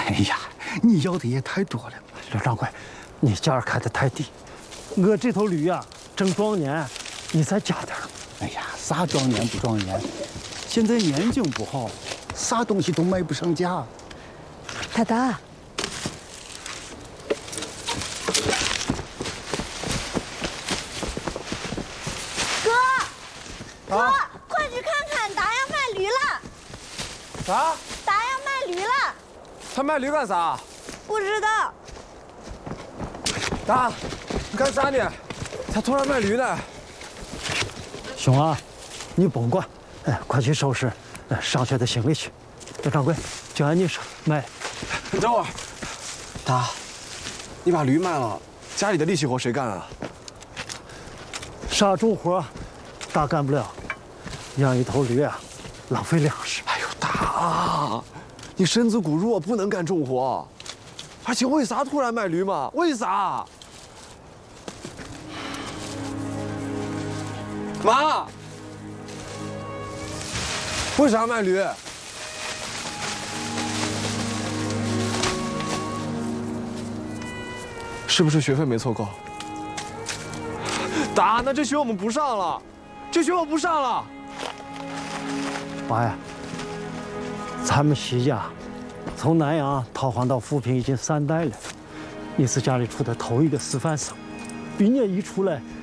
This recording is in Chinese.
哎呀，你要的也太多了。 刘掌柜，你价儿开得太低，我这头驴呀正壮年，你再加点儿。 哎呀，啥壮年不壮年？现在年景不好，啥东西都卖不上价。 大大， 哥，快去看看，达要卖驴了！ 啥？ 达要卖驴了？ 他卖驴干啥？ 不知道。 达，你干啥呢？他突然卖驴呢？ 兄啊，你甭管，快去收拾上学的行李去。刘掌柜，就按你说，卖。 你等会儿，达，你把驴卖了，家里的力气活谁干啊？ 啥重活，大干不了。养一头驴啊，浪费粮食。 哎呦，达，你身子骨弱，不能干重活。而且为啥突然卖驴嘛？为啥？妈，为啥卖驴？是不是学费没凑够？达，那这学我们不上了，这学我不上了。 妈呀，咱们西家从南阳逃荒到扶贫已经3代了，你是家里出的头一个师范生，毕业一出来